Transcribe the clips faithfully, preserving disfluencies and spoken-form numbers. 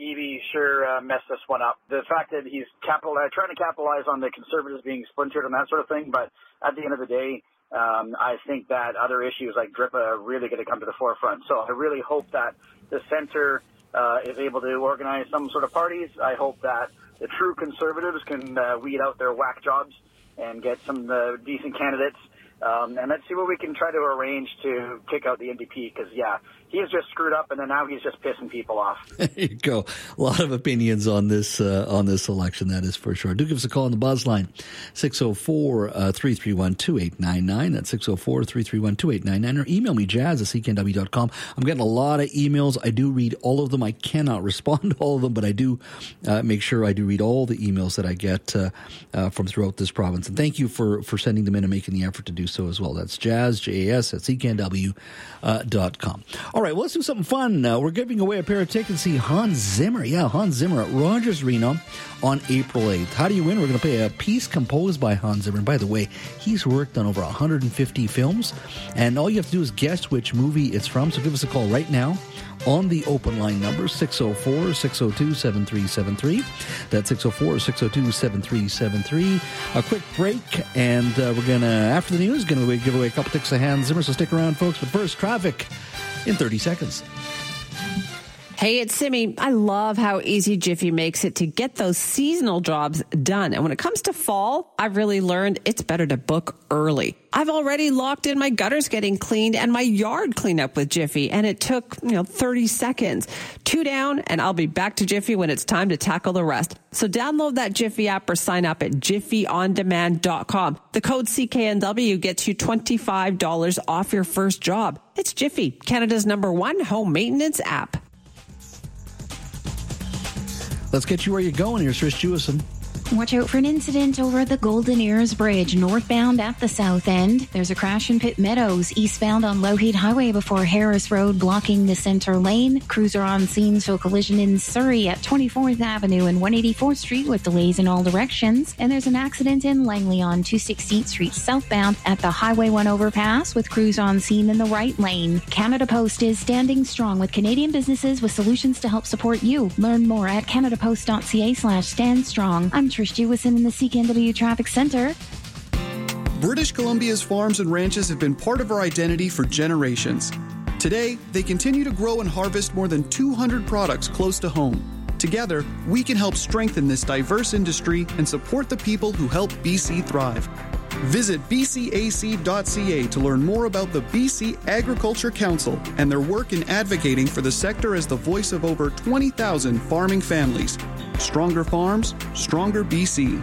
Eby sure uh, messed this one up. The fact that he's capital, uh, trying to capitalize on the Conservatives being splintered and that sort of thing, but at the end of the day, um, I think that other issues like DRIPA are really going to come to the forefront. So I really hope that the Centre uh, is able to organize some sort of parties. I hope that the true Conservatives can uh, weed out their whack jobs and get some uh, decent candidates. Um, and let's see what we can try to arrange to kick out the N D P, because, yeah, he's just screwed up, and then now he's just pissing people off. There you go. A lot of opinions on this uh, on this election, that is for sure. Do give us a call on the buzz line, six oh four, three three one, two eight nine nine. That's six oh four, three three one, two eight nine nine. Or email me, jazz at c k n w dot com. I'm getting a lot of emails. I do read all of them. I cannot respond to all of them, but I do uh, make sure I do read all the emails that I get uh, uh, from throughout this province. And thank you for, for sending them in and making the effort to do so as well. That's jazz, J A S, at c k n w dot com. All right, well, let's do something fun. Uh, we're giving away a pair of tickets to see Hans Zimmer. Yeah, Hans Zimmer at Rogers Arena on April eighth. How do you win? We're going to play a piece composed by Hans Zimmer. And by the way, he's worked on over one hundred fifty films, and all you have to do is guess which movie it's from. So give us a call right now on the open line number, six oh four, six oh two, seven three seven three. That's six oh four, six oh two, seven three seven three. A quick break, and uh, we're going to, after the news, going to give away a couple tickets to Hans Zimmer, so stick around, folks. But first, traffic in thirty seconds. Hey, it's Simi. I love how easy Jiffy makes it to get those seasonal jobs done. And when it comes to fall, I've really learned it's better to book early. I've already locked in my gutters getting cleaned and my yard cleanup with Jiffy, and it took, you know, thirty seconds. Two down, and I'll be back to Jiffy when it's time to tackle the rest. So download that Jiffy app or sign up at jiffy on demand dot com. The code C K N W gets you twenty-five dollars off your first job. It's Jiffy, Canada's number one home maintenance app. Let's get you where you're going. Here's Trish Jewison. Watch out for an incident over at the Golden Ears Bridge, northbound at the south end. There's a crash in Pitt Meadows, eastbound on Lougheed Highway before Harris Road, blocking the center lane. Crews are on scene, so collision in Surrey at twenty-fourth Avenue and one eighty-fourth Street with delays in all directions. And there's an accident in Langley on two sixteenth Street southbound at the Highway one overpass with crews on scene in the right lane. Canada Post is standing strong with Canadian businesses with solutions to help support you. Learn more at canadapost.ca slash stand strong. I'm Trish Jewison in the C K N W Traffic Center. British Columbia's farms and ranches have been part of our identity for generations. Today, they continue to grow and harvest more than two hundred products close to home. Together, we can help strengthen this diverse industry and support the people who help B C thrive. Visit b c a c dot c a to learn more about the B C Agriculture Council and their work in advocating for the sector as the voice of over twenty thousand farming families. Stronger farms, stronger B C.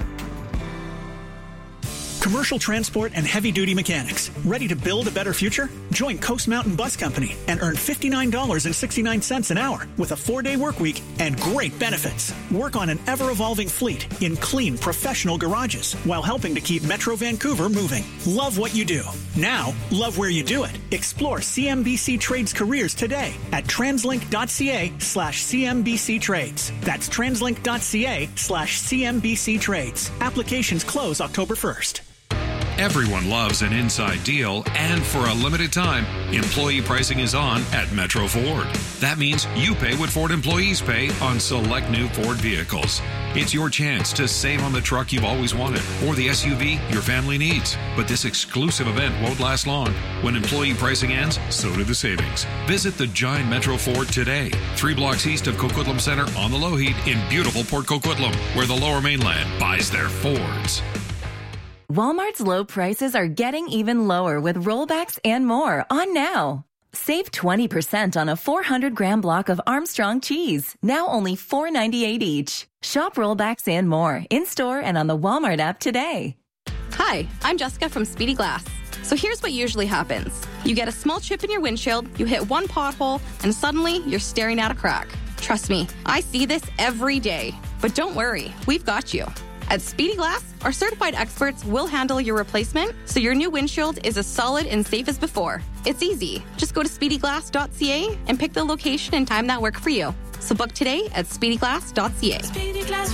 Commercial transport and heavy-duty mechanics. Ready to build a better future? Join Coast Mountain Bus Company and earn fifty-nine dollars and sixty-nine cents an hour with a four-day work week and great benefits. Work on an ever-evolving fleet in clean, professional garages while helping to keep Metro Vancouver moving. Love what you do. Now, love where you do it. Explore C M B C Trades careers today at translink.ca slash CMBC Trades. That's translink.ca slash CMBC Trades. Applications close October first. Everyone loves an inside deal, and for a limited time, employee pricing is on at Metro Ford. That means you pay what Ford employees pay on select new Ford vehicles. It's your chance to save on the truck you've always wanted or the S U V your family needs. But this exclusive event won't last long. When employee pricing ends, so do the savings. Visit the Giant Metro Ford today, three blocks east of Coquitlam Center on the Lougheed in beautiful Port Coquitlam, where the Lower Mainland buys their Fords. Walmart's low prices are getting even lower with rollbacks and more on now. Save twenty percent on a four hundred gram block of Armstrong cheese, now only four ninety-eight each. Shop rollbacks and more in-store and on the Walmart app today. Hi, I'm Jessica from Speedy Glass. So here's what usually happens. You get a small chip in your windshield, you hit one pothole, and suddenly you're staring at a crack. Trust me, I see this every day. But don't worry, we've got you. At Speedy Glass, our certified experts will handle your replacement so your new windshield is as solid and safe as before. It's easy. Just go to speedy glass dot c a and pick the location and time that work for you. So book today at speedy glass dot c a.